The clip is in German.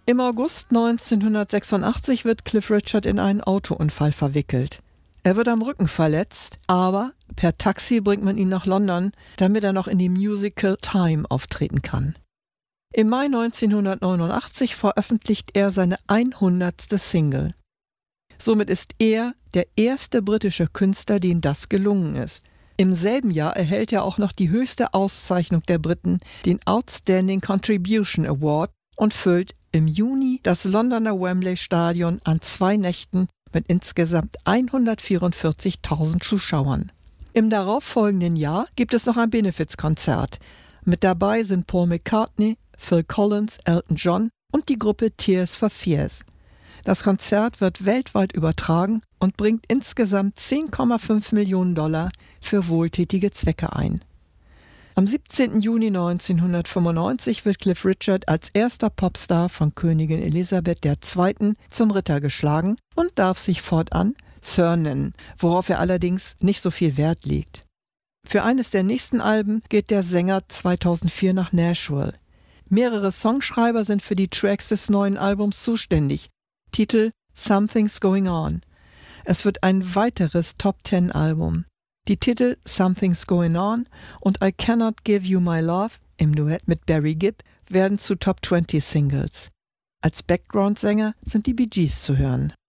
Im August 1986 wird Cliff Richard in einen Autounfall verwickelt. Er wird am Rücken verletzt, aber per Taxi bringt man ihn nach London, damit er noch in dem Musical Time auftreten kann. Im Mai 1989 veröffentlicht er seine 100. Single. Somit ist er der erste britische Künstler, dem das gelungen ist. Im selben Jahr erhält er auch noch die höchste Auszeichnung der Briten, den Outstanding Contribution Award, und füllt im Juni das Londoner Wembley Stadion an 2 Nächten mit insgesamt 144.000 Zuschauern. Im darauffolgenden Jahr gibt es noch ein Benefizkonzert. Mit dabei sind Paul McCartney, Phil Collins, Elton John und die Gruppe Tears for Fears. Das Konzert wird weltweit übertragen und bringt insgesamt $10,5 Millionen für wohltätige Zwecke ein. Am 17. Juni 1995 wird Cliff Richard als erster Popstar von Königin Elisabeth II. Zum Ritter geschlagen und darf sich fortan Sir nennen, worauf er allerdings nicht so viel Wert legt. Für eines der nächsten Alben geht der Sänger 2004 nach Nashville. Mehrere Songschreiber sind für die Tracks des neuen Albums zuständig. Titel Something's Going On. Es wird ein weiteres Top-10-Album. Die Titel Something's Going On und I Cannot Give You My Love im Duett mit Barry Gibb werden zu Top-20-Singles. Als Background-Sänger sind die Bee Gees zu hören.